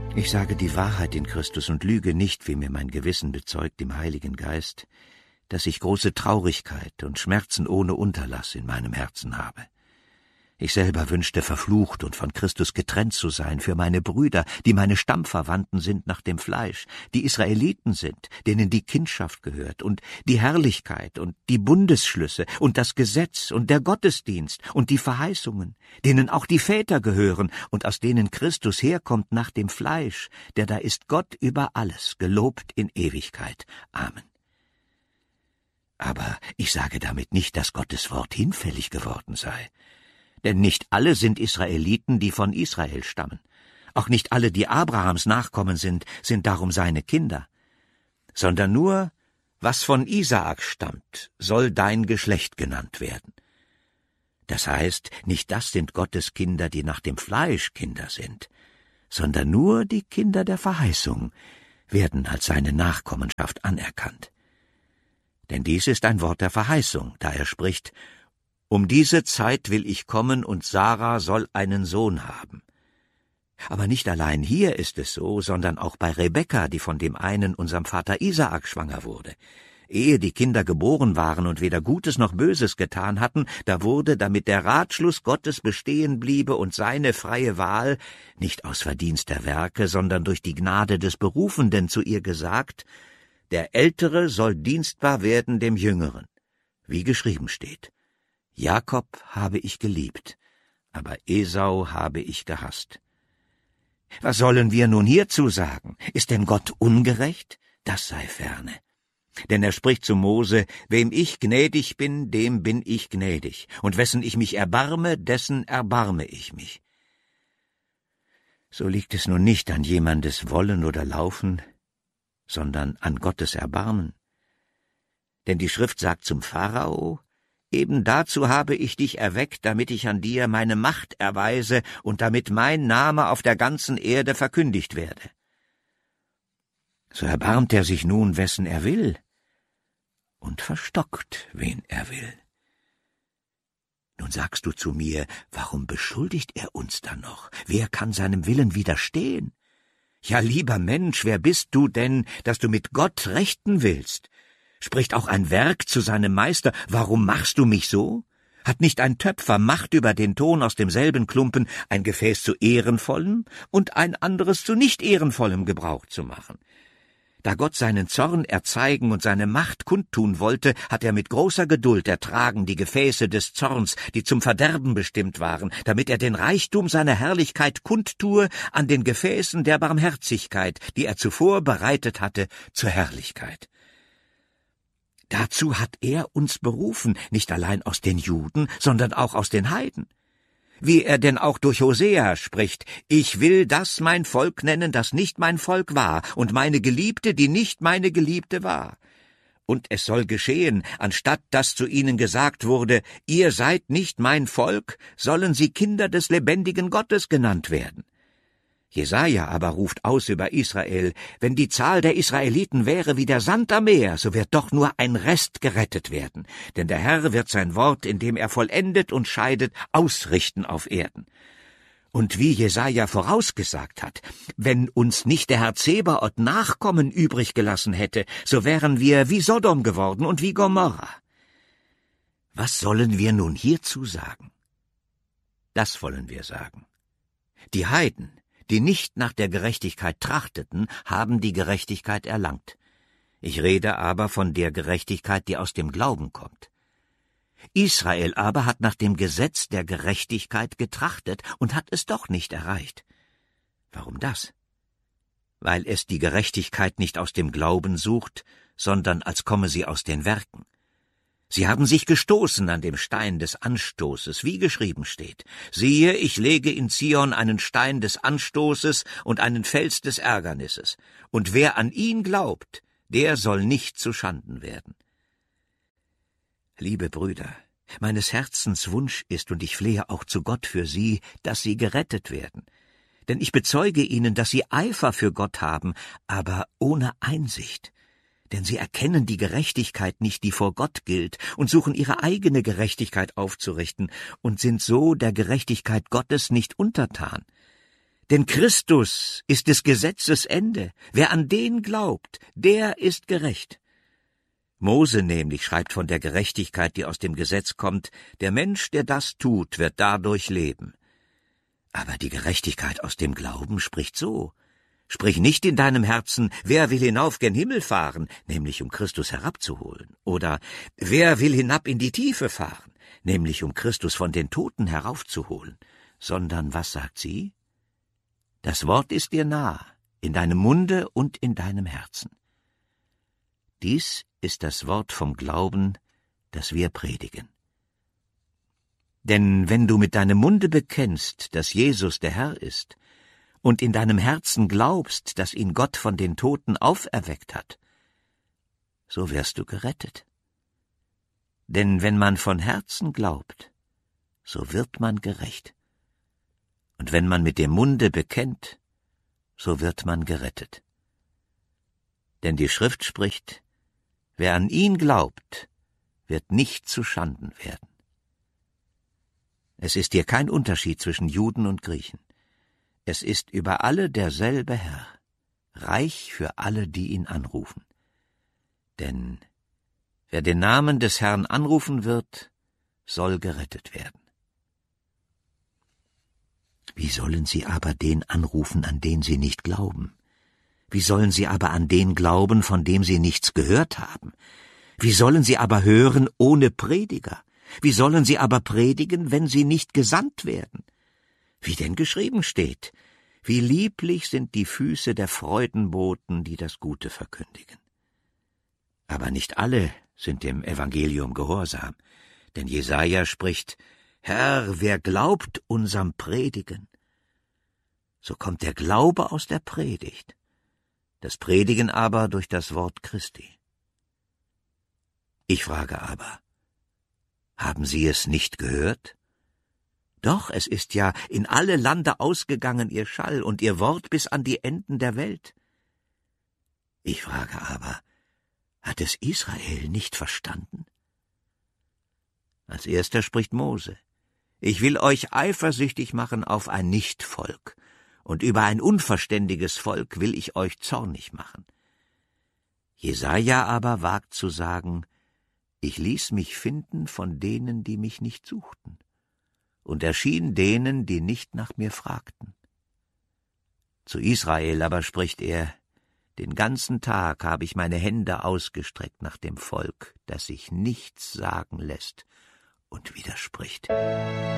Ich sage die Wahrheit in Christus und lüge nicht, wie mir mein Gewissen bezeugt im Heiligen Geist, dass ich große Traurigkeit und Schmerzen ohne Unterlass in meinem Herzen habe. Ich selber wünschte, verflucht und von Christus getrennt zu sein für meine Brüder, die meine Stammverwandten sind nach dem Fleisch, die Israeliten sind, denen die Kindschaft gehört und die Herrlichkeit und die Bundesschlüsse und das Gesetz und der Gottesdienst und die Verheißungen, denen auch die Väter gehören und aus denen Christus herkommt nach dem Fleisch, der da ist Gott über alles, gelobt in Ewigkeit. Amen. Aber ich sage damit nicht, dass Gottes Wort hinfällig geworden sei. Denn nicht alle sind Israeliten, die von Israel stammen. Auch nicht alle, die Abrahams Nachkommen sind darum seine Kinder. Sondern nur, was von Isaak stammt, soll dein Geschlecht genannt werden. Das heißt, nicht das sind Gottes Kinder, die nach dem Fleisch Kinder sind, sondern nur die Kinder der Verheißung werden als seine Nachkommenschaft anerkannt. Denn dies ist ein Wort der Verheißung, da er spricht: Um diese Zeit will ich kommen, und Sarah soll einen Sohn haben. Aber nicht allein hier ist es so, sondern auch bei Rebekka, die von dem einen, unserem Vater Isaak, schwanger wurde. Ehe die Kinder geboren waren und weder Gutes noch Böses getan hatten, da wurde, damit der Ratschluss Gottes bestehen bliebe und seine freie Wahl, nicht aus Verdienst der Werke, sondern durch die Gnade des Berufenden zu ihr gesagt: Der Ältere soll dienstbar werden dem Jüngeren, wie geschrieben steht: Jakob habe ich geliebt, aber Esau habe ich gehasst. Was sollen wir nun hierzu sagen? Ist denn Gott ungerecht? Das sei ferne. Denn er spricht zu Mose: Wem ich gnädig bin, dem bin ich gnädig, und wessen ich mich erbarme, dessen erbarme ich mich. So liegt es nun nicht an jemandes Wollen oder Laufen, sondern an Gottes Erbarmen. Denn die Schrift sagt zum Pharao: Eben dazu habe ich dich erweckt, damit ich an dir meine Macht erweise und damit mein Name auf der ganzen Erde verkündigt werde. So erbarmt er sich nun, wessen er will, und verstockt, wen er will. Nun sagst du zu mir: Warum beschuldigt er uns dann noch? Wer kann seinem Willen widerstehen? Ja, lieber Mensch, wer bist du denn, dass du mit Gott rechten willst? Spricht auch ein Werk zu seinem Meister: Warum machst du mich so? Hat nicht ein Töpfer Macht über den Ton aus demselben Klumpen, ein Gefäß zu ehrenvollem und ein anderes zu nicht ehrenvollem Gebrauch zu machen? Da Gott seinen Zorn erzeigen und seine Macht kundtun wollte, hat er mit großer Geduld ertragen die Gefäße des Zorns, die zum Verderben bestimmt waren, damit er den Reichtum seiner Herrlichkeit kundtue an den Gefäßen der Barmherzigkeit, die er zuvor bereitet hatte zur Herrlichkeit. Dazu hat er uns berufen, nicht allein aus den Juden, sondern auch aus den Heiden. Wie er denn auch durch Hosea spricht: Ich will das mein Volk nennen, das nicht mein Volk war, und meine Geliebte, die nicht meine Geliebte war. Und es soll geschehen, anstatt dass zu ihnen gesagt wurde: Ihr seid nicht mein Volk, sollen sie Kinder des lebendigen Gottes genannt werden. Jesaja aber ruft aus über Israel: Wenn die Zahl der Israeliten wäre wie der Sand am Meer, so wird doch nur ein Rest gerettet werden. Denn der Herr wird sein Wort, indem er vollendet und scheidet, ausrichten auf Erden. Und wie Jesaja vorausgesagt hat: Wenn uns nicht der Herr Zebaoth Nachkommen übrig gelassen hätte, so wären wir wie Sodom geworden und wie Gomorra. Was sollen wir nun hierzu sagen? Das wollen wir sagen: Die Heiden, die nicht nach der Gerechtigkeit trachteten, haben die Gerechtigkeit erlangt. Ich rede aber von der Gerechtigkeit, die aus dem Glauben kommt. Israel aber hat nach dem Gesetz der Gerechtigkeit getrachtet und hat es doch nicht erreicht. Warum das? Weil es die Gerechtigkeit nicht aus dem Glauben sucht, sondern als komme sie aus den Werken. Sie haben sich gestoßen an dem Stein des Anstoßes, wie geschrieben steht: Siehe, ich lege in Zion einen Stein des Anstoßes und einen Fels des Ärgernisses, und wer an ihn glaubt, der soll nicht zu Schanden werden. Liebe Brüder, meines Herzens Wunsch ist, und ich flehe auch zu Gott für sie, dass sie gerettet werden. Denn ich bezeuge ihnen, dass sie Eifer für Gott haben, aber ohne Einsicht. Denn sie erkennen die Gerechtigkeit nicht, die vor Gott gilt, und suchen ihre eigene Gerechtigkeit aufzurichten und sind so der Gerechtigkeit Gottes nicht untertan. Denn Christus ist des Gesetzes Ende. Wer an den glaubt, der ist gerecht. Mose nämlich schreibt von der Gerechtigkeit, die aus dem Gesetz kommt, der Mensch, der das tut, wird dadurch leben. Aber die Gerechtigkeit aus dem Glauben spricht so: Sprich nicht in deinem Herzen, wer will hinauf gen Himmel fahren, nämlich um Christus herabzuholen, oder wer will hinab in die Tiefe fahren, nämlich um Christus von den Toten heraufzuholen, sondern was sagt sie? Das Wort ist dir nah, in deinem Munde und in deinem Herzen. Dies ist das Wort vom Glauben, das wir predigen. Denn wenn du mit deinem Munde bekennst, dass Jesus der Herr ist, und in deinem Herzen glaubst, dass ihn Gott von den Toten auferweckt hat, so wirst du gerettet. Denn wenn man von Herzen glaubt, so wird man gerecht. Und wenn man mit dem Munde bekennt, so wird man gerettet. Denn die Schrift spricht: Wer an ihn glaubt, wird nicht zu Schanden werden. Es ist hier kein Unterschied zwischen Juden und Griechen. Es ist über alle derselbe Herr, reich für alle, die ihn anrufen. Denn wer den Namen des Herrn anrufen wird, soll gerettet werden. Wie sollen sie aber den anrufen, an den sie nicht glauben? Wie sollen sie aber an den glauben, von dem sie nichts gehört haben? Wie sollen sie aber hören ohne Prediger? Wie sollen sie aber predigen, wenn sie nicht gesandt werden? Wie denn geschrieben steht: Wie lieblich sind die Füße der Freudenboten, die das Gute verkündigen. Aber nicht alle sind dem Evangelium gehorsam, denn Jesaja spricht: Herr, wer glaubt unserem Predigen? So kommt der Glaube aus der Predigt, das Predigen aber durch das Wort Christi. Ich frage aber: Haben Sie es nicht gehört? Doch, es ist ja in alle Lande ausgegangen ihr Schall und ihr Wort bis an die Enden der Welt. Ich frage aber: Hat es Israel nicht verstanden? Als erster spricht Mose: Ich will euch eifersüchtig machen auf ein Nichtvolk, und über ein unverständiges Volk will ich euch zornig machen. Jesaja aber wagt zu sagen: Ich ließ mich finden von denen, die mich nicht suchten, und erschien denen, die nicht nach mir fragten. Zu Israel aber spricht er: Den ganzen Tag habe ich meine Hände ausgestreckt nach dem Volk, das sich nichts sagen lässt und widerspricht.